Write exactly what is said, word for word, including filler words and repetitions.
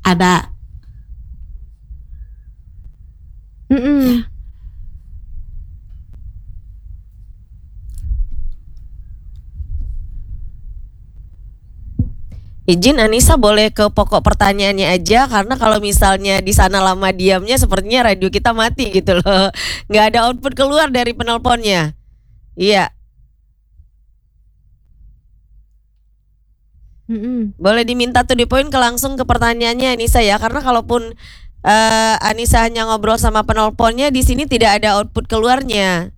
Ada. Mm-mm. Izin Anissa boleh ke pokok pertanyaannya aja, karena kalau misalnya di sana lama diamnya sepertinya radio kita mati gitu loh. Nggak ada output keluar dari penelponnya. Iya. Mm-mm. Boleh diminta to the point ke langsung ke pertanyaannya Anissa ya, karena kalaupun uh, Anissa hanya ngobrol sama penelponnya, di sini tidak ada output keluarnya.